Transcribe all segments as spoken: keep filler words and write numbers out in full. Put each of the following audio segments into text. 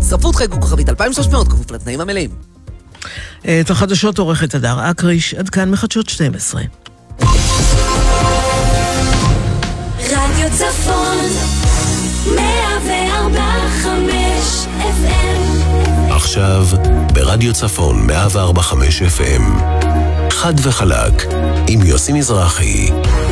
ספרות חייגו כוכבית אלפיים ושלוש מאות, כפוף לתנאים המלאים. את החדשות עורכת הדר אקריש, עד כאן מחדשות שתים עשרה. רדיו צפון מאה וארבע חמש אף אם. עכשיו ברדיו צפון מאה וארבע חמש אף אם. חד וחלק עם יוסי מזרחי.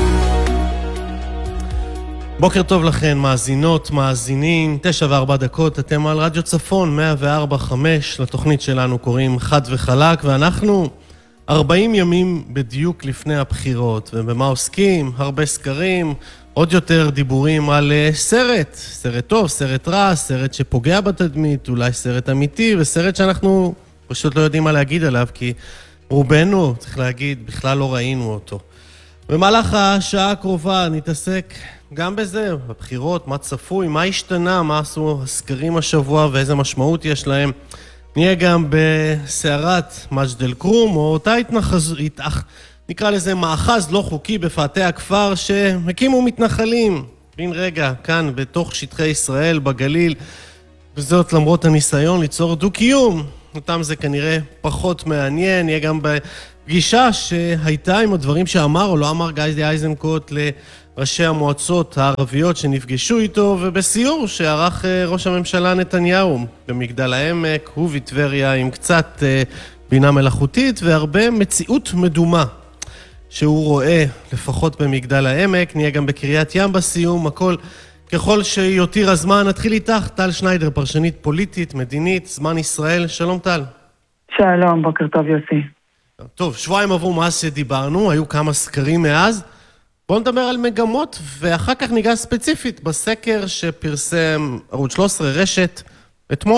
בוקר טוב לכן, מאזינות, מאזינים, תשע וארבע דקות, אתם על רדיו צפון מאה וארבע חמש, לתוכנית שלנו קוראים חד וחלק, ואנחנו ארבעים ימים בדיוק לפני הבחירות, ובמה עוסקים? הרבה סקרים, עוד יותר דיבורים על סרט, סרט טוב, סרט רע, סרט שפוגע בתדמית, אולי סרט אמיתי, וסרט שאנחנו פשוט לא יודעים מה להגיד עליו, כי רובנו, צריך להגיד, בכלל לא ראינו אותו. במהלך השעה הקרובה נתעסק גם בזה, בבחירות, מה צפוי, מה השתנה, מה עשו הסקרים השבוע ואיזה משמעות יש להם. נהיה גם בסערת מג'דל כרום, או אותה התנחז... התאח... נקרא לזה מאחז לא חוקי בפאתי הכפר שהקימו מתנחלים. בין רגע, כאן בתוך שטחי ישראל, בגליל, וזאת למרות הניסיון ליצור דו-קיום. אותם זה כנראה פחות מעניין, יהיה גם בפגישה שהייתה עם הדברים שאמר או לא אמר גדי איזנקוט לראשי המועצות הערביות שנפגשו איתו, ובסיור שערך ראש הממשלה נתניהו במגדל העמק, הוא וטבריה עם קצת בינה מלאכותית והרבה מציאות מדומה שהוא רואה לפחות במגדל העמק. נהיה גם בקריית ים בסיום, הכל ככל שיותיר הזמן. נתחיל איתך, טל שניידר, פרשנית פוליטית, מדינית, זמן ישראל. שלום טל. שלום, בוקר טוב יוסי. טוב, שבועיים עברו מאז שדיברנו, היו כמה סקרים מאז. בואו נדבר על מגמות, ואחר כך ניגע ספציפית בסקר שפרסם ערוץ שלוש עשרה רשת אתמול.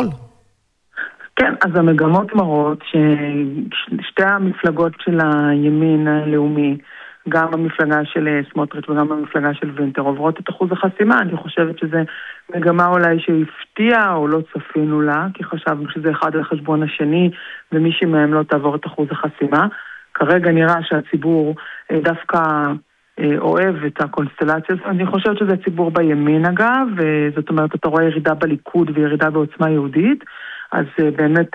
כן, אז המגמות מראות ששתי המפלגות של הימין הלאומי, גם המפלגה של סמוטריץ' וגם המפלגה של וינטר, עוברות את אחוז החסימה. אני חושבת שזה מגמה אולי שהפתיעה או לא צפינו לה, כי חשבנו שזה אחד על חשבון השני, ומישהי מהם לא תעבור את אחוז החסימה. כרגע נראה שהציבור דווקא אוהב את הקונסטלציה הזאת. אני חושבת שזה הציבור בימין אגב, זאת אומרת, אתה רואה ירידה בליכוד וירידה בעוצמה יהודית, אז באמת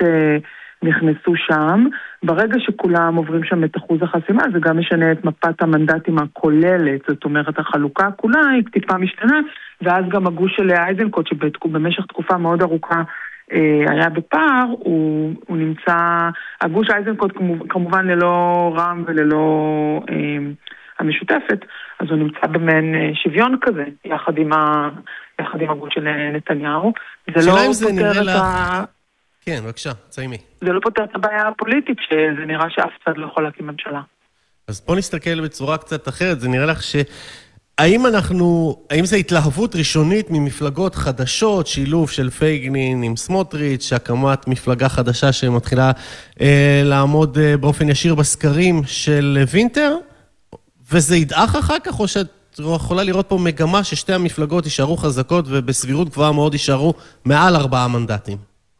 נכנסו שם. ברגע שכולם עוברים שם את אחוז החסימה, זה גם משנה את מפת המנדטים הכוללת, זאת אומרת, החלוקה כולה היא טיפה משתנה, ואז גם הגוש של איזנקוט, שבמשך תקופה מאוד ארוכה היה בפער, הוא, הוא נמצא, הגוש איזנקוט כמובן ללא רם וללא אה, המשותפת, אז הוא נמצא במין שוויון כזה, יחד עם, ה, יחד עם הגוש של נתניהו. זה לא פותר את ה... כן, בבקשה, ציימי. זה לא פותר את הבעיה הפוליטית, שזה נראה שאף צד לא יכול להקים ממשלה. אז בוא נסתכל בצורה קצת אחרת, זה נראה לך ש... האם אנחנו, האם זה התלהבות ראשונית ממפלגות חדשות, שילוב של פייגלין עם סמוטריץ', הקמת מפלגה חדשה שמתחילה אה, לעמוד אה, באופן ישיר בסקרים של וינטר, וזה ידעך אחר כך, או שאת יכולה לראות פה מגמה ששתי המפלגות יישארו חזקות, ובסבירות גבוהה מאוד יישארו מעל ארבעה מנדטים?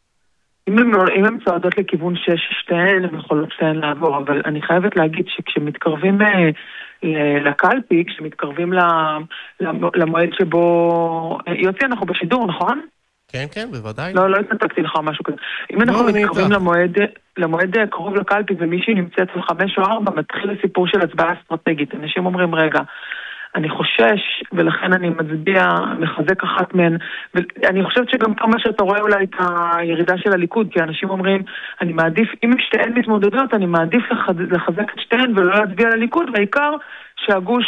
אם הם, אם הם צועדות לכיוון שש שתיהן, הם יכולות שתיהן לעבור, אבל אני חייבת להגיד שכשמתקרבים לקלפי, כשמתקרבים למועד שבו... יוצא, אנחנו בשידור, נכון? כן, כן, בוודאי. לא, לא התנתקתי לך או משהו כזה. אם אנחנו מתקרבים למועד, למועד קרוב לקלפי, ומישהי נמצאת על חמש או ארבע, מתחיל הסיפור של הצבעה אסטרטגית. אנשים אומרים, רגע, אני חושש, ולכן אני מצביע, מחזק אחת מהן, ואני חושבת שגם כמה שאתה רואה אולי את הירידה של הליכוד, כי אנשים אומרים, אני מעדיף, אם שתיהן מתמודדות, אני מעדיף לחזק את שתיהן ולא להצביע לליכוד, והעיקר שהגוש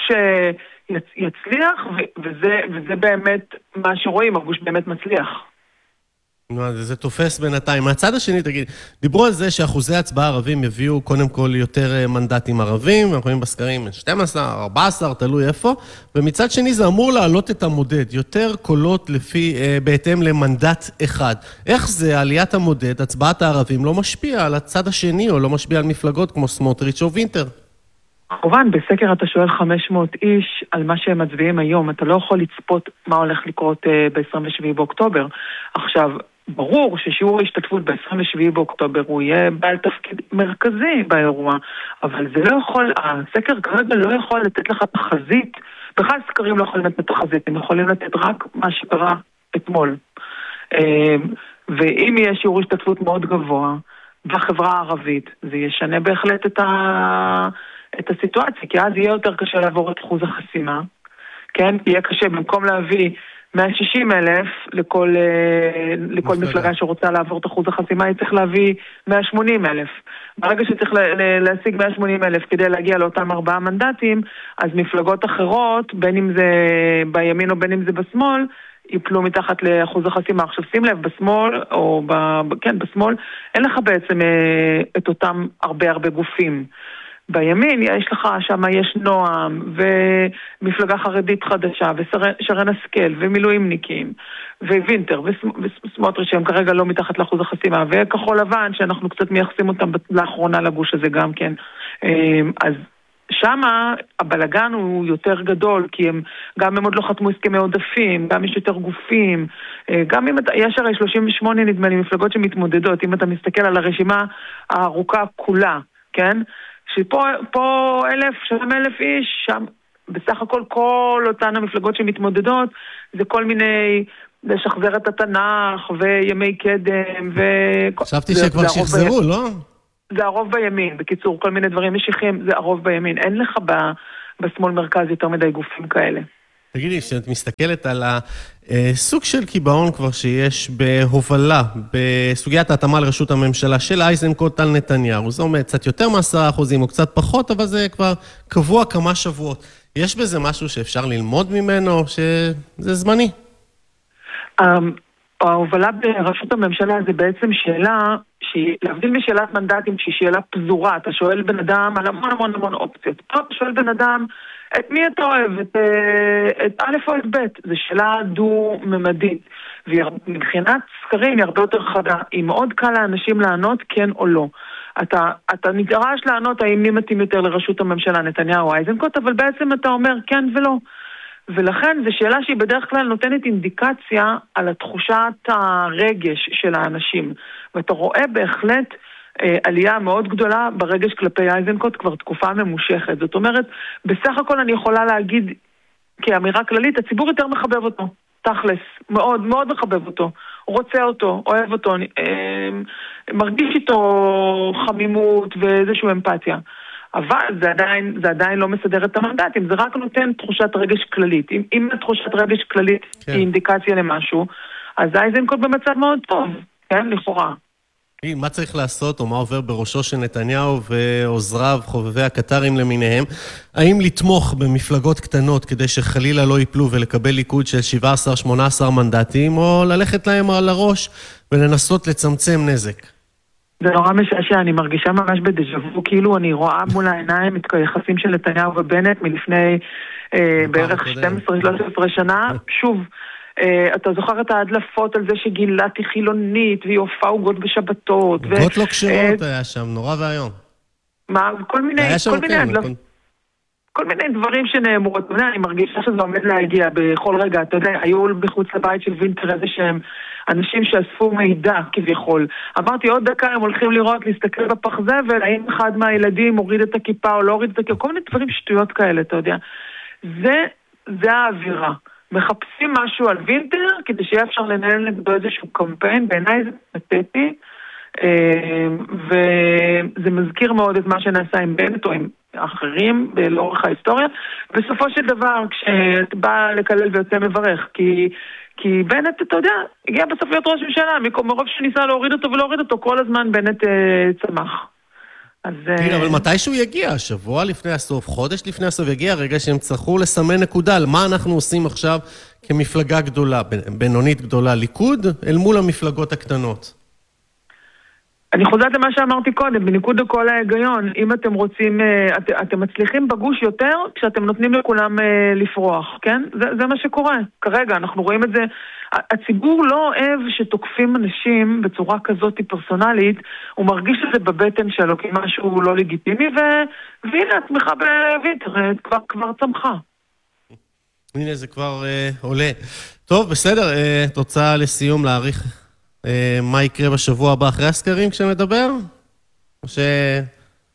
יצליח, וזה, וזה באמת מה שרואים, הגוש באמת מצליח. זה תופס בינתיים. מהצד השני, תגיד, דיברו על זה שאחוזי הצבעה ערבים יביאו קודם כל יותר מנדטים ערבים, אנחנו רואים בסקרים שתים עשרה, ארבע עשרה, תלוי איפה, ומצד שני זה אמור להעלות את המודד, יותר קולות לפי, בהתאם למנדט אחד. איך זה, עליית המודד, הצבעת הערבים, לא משפיע על הצד השני, או לא משפיע על מפלגות כמו סמוטריץ' או וינטר? כמובן, בסקר אתה שואל חמש מאות איש על מה שהם מצביעים היום, אתה לא יכול לצפות מה הולך לקרות ב-עשרים ושבעה באוקטובר. עכשיו, ברור ששיעור ההשתתפות ב-עשרים ושבעה באוקטובר הוא יהיה בעל תפקיד מרכזי באירוע, אבל זה לא יכול, הסקר כרגע לא יכול לתת לך תחזית, בכלל סקרים לא יכולים לתת תחזית, הם יכולים לתת רק מה שקרה אתמול. ואם יהיה שיעור השתתפות מאוד גבוה בחברה הערבית, זה ישנה בהחלט את, ה... את הסיטואציה, כי אז יהיה יותר קשה לעבור את אחוז החסימה, כן? יהיה קשה, במקום להביא מאה ושישים אלף לכל, לכל מפלגה שרוצה לעבור את אחוז החסימה, היא צריך להביא מאה ושמונים אלף. ברגע שצריך להשיג מאה ושמונים אלף כדי להגיע לאותם ארבעה מנדטים, אז מפלגות אחרות, בין אם זה בימין או בין אם זה בשמאל, ייפלו מתחת לאחוז החסימה. עכשיו שים לב, בשמאל, או ב, כן, בשמאל, אין לך בעצם את אותם הרבה הרבה גופים. בימין יש לך, שם יש נועם ומפלגה חרדית חדשה ושרן השכל ומילואימניקים ווינטר וסמוטריץ' שהם כרגע לא מתחת לאחוז החסימה וכחול לבן שאנחנו קצת מייחסים אותם לאחרונה לגוש הזה גם כן. אז שמה הבלגן הוא יותר גדול, כי הם, גם הם עוד לא חתמו הסכמי עודפים, גם יש יותר גופים, גם אם אתה, יש הרי שלושים ושמונה נדמה לי מפלגות שמתמודדות, אם אתה מסתכל על הרשימה הארוכה כולה, כן? שפה פה אלף, שם אלף איש, שם בסך הכל כל אותן המפלגות שמתמודדות, זה כל מיני, לשחזר את התנ"ך וימי קדם ו... חשבתי שכבר שחזרו, לא? זה הרוב בימין, בקיצור, כל מיני דברים משיכים, זה הרוב בימין. אין לך בשמאל מרכז יותר מדי גופים כאלה. תגידי, כשאת מסתכלת על הסוג של קיבעון כבר שיש בהובלה, בסוגיית ההתאמה לרשות הממשלה של אייזנקוט על נתניהו, זה אומר קצת יותר מעשרה אחוזים או קצת פחות, אבל זה כבר קבוע כמה שבועות. יש בזה משהו שאפשר ללמוד ממנו, שזה זמני? ההובלה ברשות הממשלה זה בעצם שאלה, להבדיל משאלת מנדטים שהיא שאלה פזורה, אתה שואל בן אדם על המון המון המון אופציות. פה אתה שואל בן אדם, את מי אתה אוהב? את, את א' או את ב'? זו שאלה דו-ממדית. ומבחינת סקרים היא הרבה יותר חדה. היא מאוד קל לאנשים לענות כן או לא. אתה, אתה נדרש לענות האם מי מתאים יותר לרשות הממשלה, נתניהו או אייזנקוט, אבל בעצם אתה אומר כן ולא. ולכן זו שאלה שהיא בדרך כלל נותנת אינדיקציה על התחושת הרגש של האנשים. ואתה רואה בהחלט אה, עלייה מאוד גדולה ברגש כלפי אייזנקוט כבר תקופה ממושכת. זאת אומרת, בסך הכל אני יכולה להגיד כאמירה כללית, הציבור יותר מחבב אותו, תכלס, מאוד מאוד מחבב אותו, רוצה אותו, אוהב אותו, אה, מרגיש איתו חמימות ואיזושהי אמפתיה. אבל זה עדיין, זה עדיין לא מסדר את המנדטים, זה רק נותן תחושת רגש כללית. אם, אם תחושת רגש כללית כן. היא אינדיקציה למשהו, אז אייזנקוט במצב מאוד טוב, כן, לכאורה. מה צריך לעשות, או מה עובר בראשו של נתניהו ועוזריו, חובבי הקטרים למיניהם? האם לתמוך במפלגות קטנות כדי שחלילה לא ייפלו ולקבל ליכוד של שבעה עשר שמונה עשר מנדטים, או ללכת להם על הראש ולנסות לצמצם נזק? זה נורא משעשע, אני מרגישה ממש בדז'וו, כאילו אני רואה מול העיניים את היחסים של נתניהו ובנט מלפני אה, בערך שתים עשרה שלוש עשרה שנה. שוב, אה, אתה זוכר את ההדלפות על זה שגילתי חילונית והיא הופעה עוגות בשבתות. עוגות לא קשרות היה שם, נורא והיום. מה, כל מיני, כל מיני הדלפות. כל מיני דברים שנאמרו, אתה יודע, אני מרגישה שזה עומד להגיע בכל רגע, אתה יודע, היו בחוץ לבית של וינטר איזה שהם אנשים שאספו מידע כביכול. אמרתי, עוד דקה הם הולכים לראות, להסתכל בפח זבל, האם אחד מהילדים הוריד את הכיפה או לא הוריד את הכיפה, כל מיני דברים שטויות כאלה, אתה יודע. זה, זה האווירה. מחפשים משהו על וינטר, כדי שיהיה אפשר לנהל נגדו איזשהו קמפיין, בעיניי זה פתטי, וזה מזכיר מאוד את מה שנעשה עם בנט או עם אחרים לאורך ההיסטוריה. בסופו של דבר, כשאת באה לקלל ויוצא מברך, כי, כי בנט, אתה יודע, הגיע בסוף להיות ראש ממשלה, מרוב שניסה להוריד אותו ולהוריד אותו, כל הזמן בנט אה, צמח. אז... כן, אבל מתי שהוא יגיע? שבוע לפני הסוף, חודש לפני הסוף, יגיע הרגע שהם צריכו לסמן נקודה על מה אנחנו עושים עכשיו כמפלגה גדולה, בינונית גדולה, ליכוד, אל מול המפלגות הקטנות. אני חוזרת למה שאמרתי קודם, בניקוד לכל ההיגיון, אם אתם רוצים, את, אתם מצליחים בגוש יותר כשאתם נותנים לכולם לפרוח, כן? זה, זה מה שקורה. כרגע אנחנו רואים את זה, הציבור לא אוהב שתוקפים אנשים בצורה כזאת פרסונלית, הוא מרגיש את זה בבטן שלו כמשהו לא לגיטימי, ו... והנה התמיכה בווינטר כבר, כבר צמחה. הנה זה כבר אה, עולה. טוב, בסדר, אה, תוצאה לסיום להעריך מה יקרה בשבוע הבא אחרי הסקרים כשנדבר? או ש...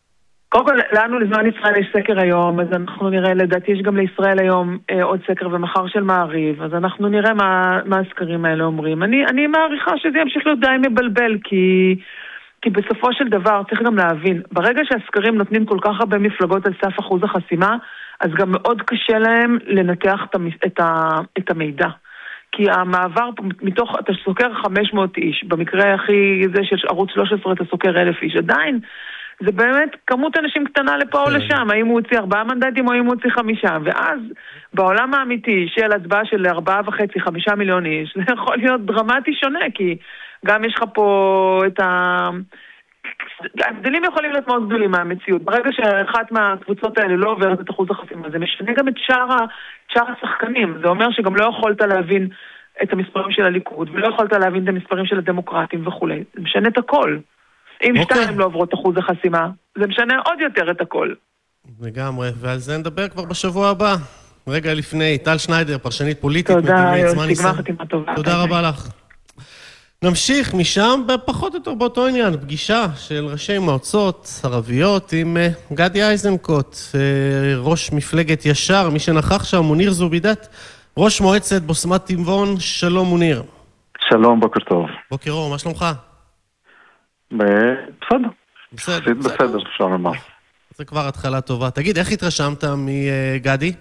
קודם כל, לנו לזמן ישראל יש סקר היום, אז אנחנו נראה, לדעתי יש גם לישראל היום אה, עוד סקר ומחר של מעריב, אז אנחנו נראה מה, מה הסקרים האלה אומרים. אני, אני מעריכה שזה ימשיך להיות די מבלבל, כי, כי בסופו של דבר צריך גם להבין, ברגע שהסקרים נותנים כל כך הרבה מפלגות על סף אחוז החסימה, אז גם מאוד קשה להם לנתח את, המ, את, ה, את המידע. כי המעבר מתוך, אתה סוקר חמש מאות איש, במקרה הכי זה של ערוץ שלוש עשרה אתה סוקר אלף איש, עדיין זה באמת כמות אנשים קטנה לפה או לשם, האם הוא הוציא ארבעה מנדטים או האם הוא הוציא חמישה, ואז בעולם האמיתי של הצבעה של ארבעה וחצי, חמישה מיליון איש, זה יכול להיות דרמטי שונה, כי גם יש לך פה את ה... ההבדלים יכולים להיות מאוד גדולים מהמציאות. ברגע שאחת מהקבוצות האלה לא עוברת את אחוז החסימה, זה משנה גם את שאר השחקנים. זה אומר שגם לא יכולת להבין את המספרים של הליכוד, ולא יכולת להבין את המספרים של הדמוקרטים וכו'. זה משנה את הכל. אם okay. שתיים לא עוברות אחוז החסימה, זה משנה עוד יותר את הכל. לגמרי, ועל זה נדבר כבר בשבוע הבא. רגע לפני, טל שניידר, פרשנית פוליטית. תודה, יוסי, גמר חתימה טובה. תודה רבה לך. נמשיך משם בפחות או יותר באותו עניין, פגישה של ראשי מועצות ערביות עם גדי איזנקוט, ראש מפלגת ישר, מי שנכח שם, מוניר זובידת, ראש מועצת בוסמת טבעון. שלום מוניר. שלום, בוקר טוב. בוקר אור, מה שלומך? בסדר. בסדר. בסדר, אפשר לומר. זה כבר התחלה טובה. תגיד, איך התרשמת מגדי?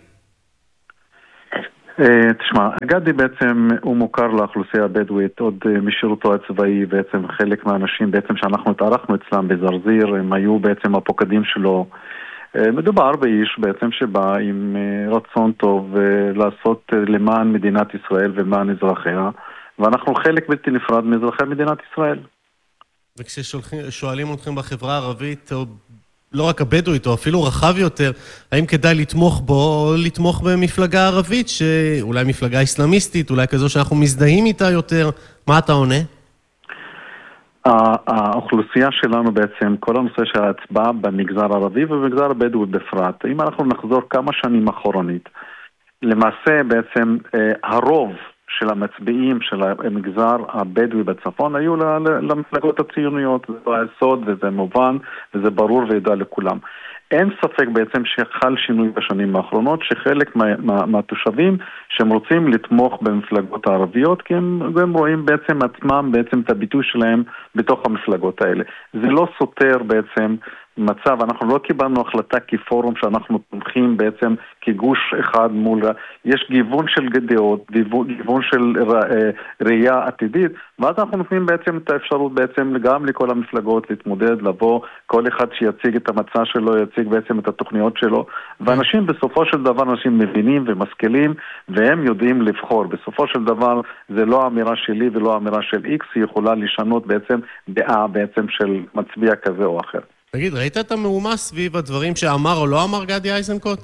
תשמע, גדי בעצם הוא מוכר לאוכלוסייה הבדואית עוד משירותו הצבאי, בעצם חלק מהאנשים בעצם שאנחנו התארחנו אצלם בזרזיר, הם היו בעצם הפוקדים שלו. מדובר באיש בעצם שבא עם רצון טוב לעשות למען מדינת ישראל ומען אזרחיה, ואנחנו חלק בלתי נפרד מאזרחי מדינת ישראל. וכששואלים אתכם בחברה הערבית, או לא רק הבדואית, או אפילו רחב יותר, האם כדאי לתמוך בו, או לתמוך במפלגה ערבית, שאולי מפלגה אסלאמיסטית, אולי כזו שאנחנו מזדהים איתה יותר, מה אתה עונה? האוכלוסייה שלנו בעצם, כל הנושא של ההצבעה במגזר הערבי ובמגזר הבדואי בפרט, אם אנחנו נחזור כמה שנים אחורנית, למעשה בעצם הרוב של המצביעים של המגזר הבדואי בצפון היו למפלגות הציוניות. זה היסוד וזה מובן וזה ברור וידע לכולם. אין ספק בעצם שחל שינוי בשנים האחרונות, שחלק מה, מה, מהתושבים שהם רוצים לתמוך במפלגות הערביות, כי הם, הם רואים בעצם עצמם, בעצם את הביטוי שלהם בתוך המפלגות האלה. זה לא סותר בעצם מצב, אנחנו לא קיבלנו החלטה כפורום שאנחנו תומכים בעצם כגוש אחד מול, יש גיוון של דעות, גיוון, גיוון של ראייה עתידית, ואז אנחנו נותנים בעצם את האפשרות בעצם גם לכל המפלגות להתמודד, לבוא, כל אחד שיציג את המצע שלו, יציג בעצם את התוכניות שלו, ואנשים בסופו של דבר, אנשים מבינים ומשכילים, והם יודעים לבחור. בסופו של דבר זה לא האמירה שלי ולא האמירה של איקס, היא יכולה לשנות בעצם דעה בעצם של מצביע כזה או אחר. תגיד, ראית את המהומה סביב הדברים שאמר או לא אמר גדי איזנקוט?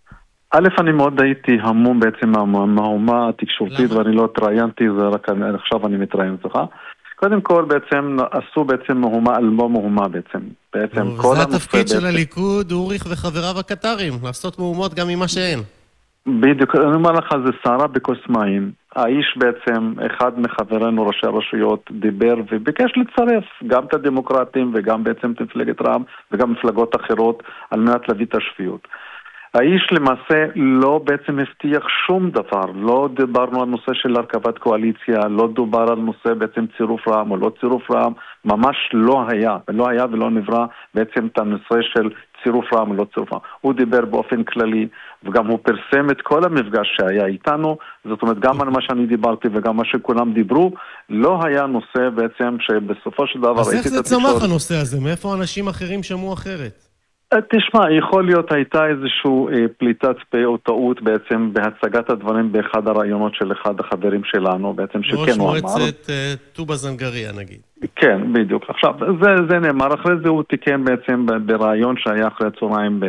א', אני מאוד הייתי המום בעצם מהמהומה התקשורתית, ואני לא התראיינתי, זה רק עכשיו אני מתראיין אצלך. קודם כל בעצם עשו בעצם מהומה על לא מהומה בעצם. בעצם כל זה התפקיד של הליכוד, אוריך וחבריו הקטרים, לעשות מהומות גם ממה שאין. בדיוק, אני אומר לך, זה סערה בכוס מים. האיש בעצם, אחד מחברינו ראשי הרשויות, דיבר וביקש לצרף גם את הדמוקרטים וגם בעצם את מפלגת רע"מ וגם מפלגות אחרות על מנת להביא את השפיות. האיש למעשה לא בעצם הבטיח שום דבר, לא דיברנו על נושא של הרכבת קואליציה, לא דובר על נושא בעצם צירוף רע"מ או לא צירוף רע"מ, ממש לא היה, ולא היה ולא נברא בעצם את הנושא של צירוף רע"מ או לא צירוף רע"מ. הוא דיבר באופן כללי, וגם הוא פרסם את כל המפגש שהיה איתנו, זאת אומרת גם על מה שאני דיברתי וגם מה שכולם דיברו, לא היה נושא בעצם שבסופו של דבר... אז איך זה צמח הנושא הזה? מאיפה אנשים אחרים שמעו אחרת? תשמע, יכול להיות הייתה איזשהו אה, פליטת פה או טעות בעצם בהצגת הדברים באחד הרעיונות של אחד החברים שלנו, בעצם שכן הוא אמר. ראש מועצת אה, טובה זנגריה נגיד. כן, בדיוק. עכשיו, זה, זה נאמר, אחרי זה הוא תיקן בעצם ברעיון שהיה אחרי הצהריים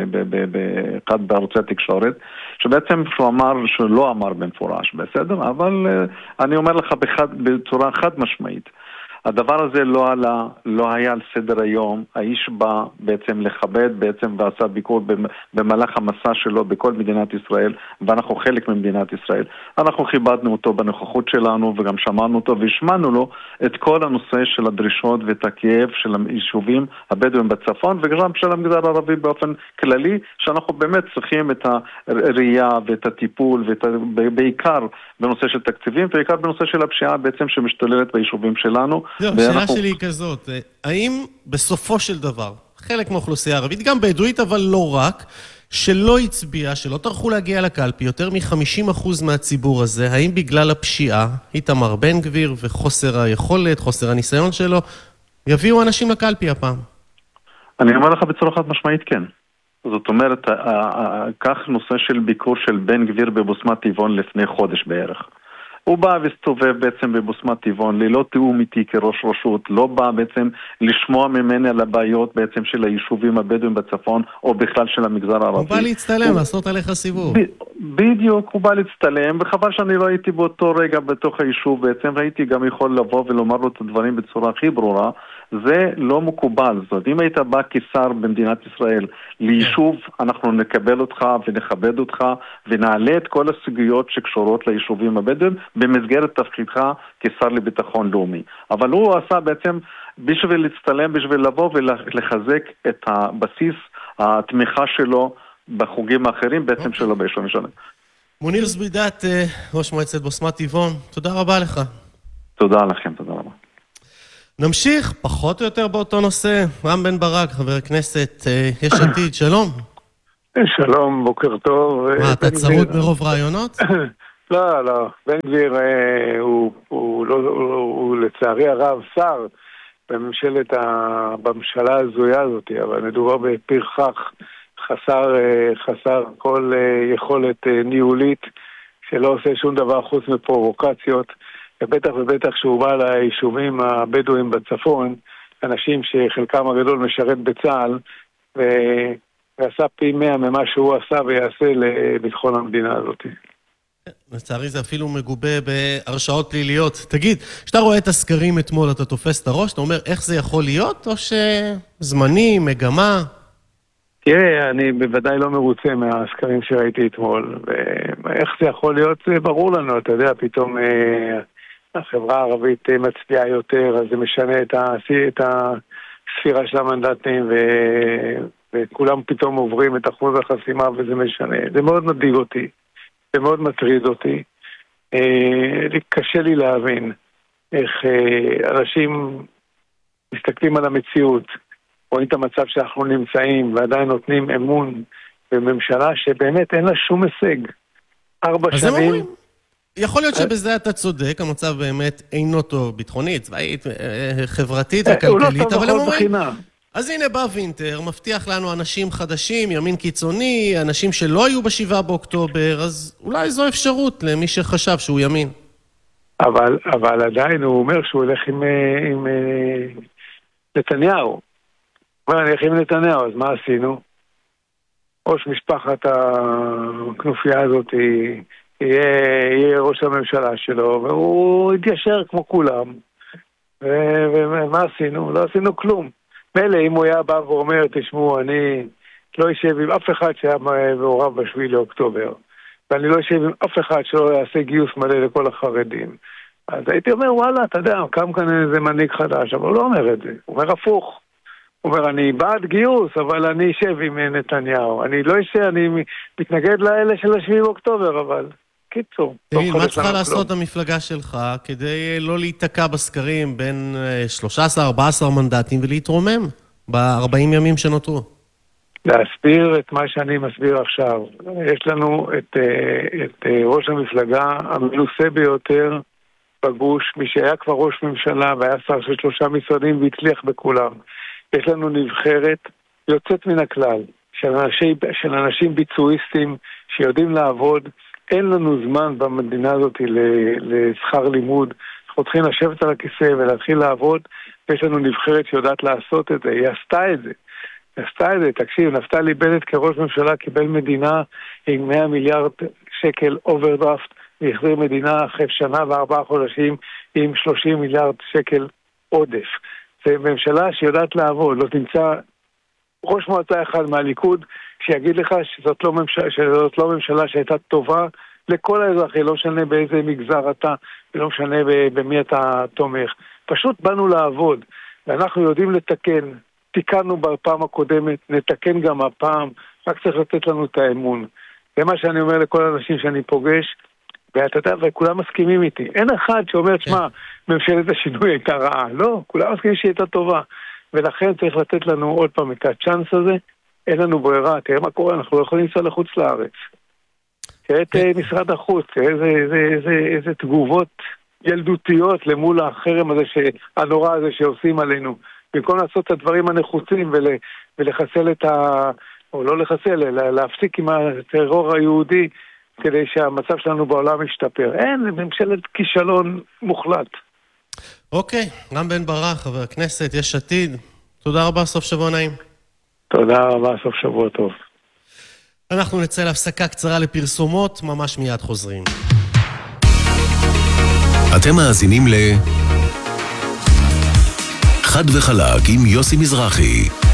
באחד בערוצי התקשורת, שבעצם שהוא אמר, שהוא לא אמר במפורש, בסדר? אבל אה, אני אומר לך בחד, בצורה חד משמעית, הדבר הזה לא עלה, לא היה על סדר היום. האיש בא בעצם לכבד בעצם ועשה ביקור במהלך המסע שלו בכל מדינת ישראל, ואנחנו חלק ממדינת ישראל. אנחנו כיבדנו אותו בנוכחות שלנו וגם שמענו אותו והשמענו לו את כל הנושא של הדרישות ואת הכאב של היישובים הבדואים בצפון וגם של המגזר הערבי באופן כללי, שאנחנו באמת צריכים את הראייה ואת הטיפול ואת ה... בעיקר בנושא של תקציבים ובעיקר בנושא של הפשיעה בעצם שמשתוללת ביישובים שלנו. זהו, השאלה שלי היא כזאת, האם בסופו של דבר חלק מהאוכלוסייה הערבית, גם בדואית אבל לא רק, שלא הצביע, שלא טרחו להגיע לקלפי, יותר מ-חמישים אחוז מהציבור הזה, האם בגלל הפשיעה, איתמר בן גביר וחוסר היכולת, חוסר הניסיון שלו, יביאו אנשים לקלפי הפעם? אני אומר לך בצורה חד משמעית כן. זאת אומרת, כך נושא של ביקור של בן גביר בבוסמת טבעון לפני חודש בערך. הוא בא והסתובב בעצם בבוסמת טבעון, ללא תיאום איתי כראש רשות, לא בא בעצם לשמוע ממני על הבעיות בעצם של היישובים הבדואים בצפון, או בכלל של המגזר הערבי. הוא בא להצטלם, הוא... לעשות עליך סיבוב. ב... בדיוק, הוא בא להצטלם, וחבל שאני לא הייתי באותו רגע בתוך היישוב בעצם, והייתי גם יכול לבוא ולומר לו את הדברים בצורה הכי ברורה, זה לא מקובל. זאת, אם היית בא כשר במדינת ישראל ליישוב, אנחנו נקבל אותך ונכבד אותך, ונעלה את כל הסוגיות שקשורות ליישובים הבדואים, במסגרת תפקידך כשר לביטחון לאומי. אבל הוא עשה בעצם בשביל להצטלם, בשביל לבוא ולחזק את הבסיס, התמיכה שלו בחוגים האחרים בעצם שלו ביישוב משנה. מוניר זבידת, ראש מועצת בוסמת טבעון, תודה רבה לך. תודה לכם, תודה רבה. נמשיך, פחות או יותר באותו נושא. רם בן ברק, חבר הכנסת, יש עתיד, שלום. שלום, בוקר טוב. מה, אתה צרוד ברוב רעיונות? לא, לא. בן גביר הוא, הוא, לא, הוא, הוא לצערי הרב שר בממשלת ה... בממשלה הזויה הזאת, אבל מדובר בפרחח חסר, חסר כל יכולת ניהולית, שלא עושה שום דבר חוץ מפרובוקציות, ובטח ובטח שהוא בא ליישובים הבדואים בצפון, אנשים שחלקם הגדול משרת בצה"ל, ו... ועשה פי מאה ממה שהוא עשה ויעשה לביטחון המדינה הזאת. לצערי זה אפילו מגובה בהרשאות פליליות. תגיד, כשאתה רואה את הסקרים אתמול, אתה תופס את הראש, אתה אומר איך זה יכול להיות, או שזמני, מגמה? תראה, אני בוודאי לא מרוצה מהסקרים שראיתי אתמול, ואיך זה יכול להיות, זה ברור לנו, אתה יודע, פתאום החברה הערבית מצביעה יותר, אז זה משנה את, ה, את הספירה של המנדטים, ו, וכולם פתאום עוברים את אחוז החסימה, וזה משנה. זה מאוד מדאיג אותי. זה מאוד מטריד אותי. קשה לי להבין איך אנשים מסתכלים על המציאות, רואים את המצב שאנחנו נמצאים, ועדיין נותנים אמון בממשלה שבאמת אין לה שום הישג. ארבע שנים... יכול להיות שבזה אתה צודק, המצב באמת אינו טוב, ביטחונית, צבאית, חברתית וכלכלית, אבל הם אומרים... אז הנה בא וינטר, מבטיח לנו אנשים חדשים, ימין קיצוני, אנשים שלא היו בשבעה באוקטובר, אז אולי זו אפשרות למי שחשב שהוא ימין. אבל, אבל עדיין הוא אומר שהוא הולך עם, עם נתניהו. הוא אומר, אני הולך עם נתניהו, אז מה עשינו? ראש משפחת הכנופיה הזאת יהיה, יהיה ראש הממשלה שלו, והוא יתיישר כמו כולם. ומה עשינו? לא עשינו כלום. מילא אם הוא היה בא ואומר, תשמעו, אני לא אשב עם אף אחד שהיה מעורב בשביעי לאוקטובר, ואני לא אשב עם אף אחד שלא יעשה גיוס מלא לכל החרדים. אז הייתי אומר, וואלה, אתה יודע, קם כאן איזה מנהיג חדש, אבל הוא לא אומר את זה, הוא אומר הפוך. הוא אומר, אני בעד גיוס, אבל אני אשב עם נתניהו. אני לא אשב, אני מתנגד לאלה של השביעי באוקטובר, אבל... קיצור. תגיד, מה צריכה לעשות המפלגה שלך כדי לא להיתקע בסקרים בין שלושה עשר ארבעה עשר מנדטים ולהתרומם ב-ארבעים ימים שנותרו? להסביר את מה שאני מסביר עכשיו. יש לנו את, את ראש המפלגה המנוסה ביותר בגוש, מי שהיה כבר ראש ממשלה והיה שר של שלושה משרדים והצליח בכולם. יש לנו נבחרת יוצאת מן הכלל של אנשים, של אנשים ביצועיסטים שיודעים לעבוד. אין לנו זמן במדינה הזאת לשכר לימוד. אנחנו צריכים לשבת על הכיסא ולהתחיל לעבוד, ויש לנו נבחרת שיודעת לעשות את זה. היא עשתה את זה. היא עשתה את זה. תקשיב, נפתלי בנט כראש ממשלה קיבל מדינה עם מאה מיליארד שקל אוברדרפט, והחזיר מדינה אחרי שנה וארבעה חודשים עם שלושים מיליארד שקל עודף. זה ממשלה שיודעת לעבוד, לא תמצא ראש מועצה אחד מהליכוד שיגיד לך שזאת לא ממשלה, שזאת לא ממשלה שהייתה טובה לכל האזרחים, לא משנה באיזה מגזר אתה, ולא משנה במי אתה תומך. פשוט באנו לעבוד, ואנחנו יודעים לתקן. תיקנו בפעם הקודמת, נתקן גם הפעם, רק צריך לתת לנו את האמון. זה מה שאני אומר לכל האנשים שאני פוגש, ואתה יודע, וכולם מסכימים איתי. אין אחד שאומר, שמה, ממשלת השינוי הייתה רעה. לא, כולם מסכימים שהיא הייתה טובה. ולכן צריך לתת לנו עוד פעם את הצ'אנס הזה. אין לנו ברירה, תראה מה קורה, אנחנו לא יכולים לנסוע לחוץ לארץ. תראה את משרד החוץ, איזה, איזה, איזה, איזה תגובות ילדותיות למול החרם הזה, הנורא הזה שעושים עלינו. במקום לעשות את הדברים הנחוצים ול, ולחסל את ה... או לא לחסל, אלא להפסיק עם הטרור היהודי כדי שהמצב שלנו בעולם ישתפר. אין, ממשלת כישלון מוחלט. אוקיי, רם בן ברק, חבר הכנסת, יש עתיד. תודה רבה, סוף שבוע נעים. תודה רבה, סוף שבוע טוב. אנחנו נצא להפסקה קצרה לפרסומות, ממש מיד חוזרים. אתם מאזינים ל... חד וחלק עם יוסי מזרחי.